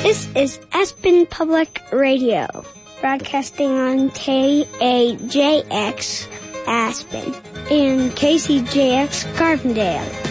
This is Aspen Public Radio, broadcasting on KAJX Aspen and KCJX Carbondale.